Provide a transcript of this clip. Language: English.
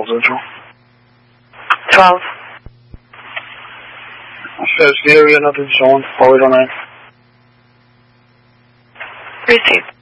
Central? 12. Says the area, nothing showing. I'll wait on that. Received.